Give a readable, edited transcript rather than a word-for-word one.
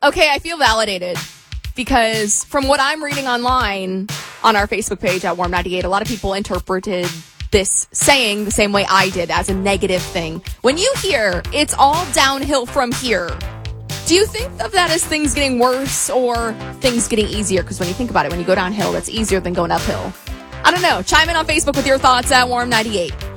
Okay, I feel validated because from what I'm reading online on our Facebook page at Warm 98, a lot of people interpreted this saying the same way I did, as a negative thing. When you hear it's all downhill from here, do you think of that as things getting worse or things getting easier? Because when you think about it, when you go downhill, that's easier than going uphill. I don't know. Chime in on Facebook with your thoughts at Warm 98.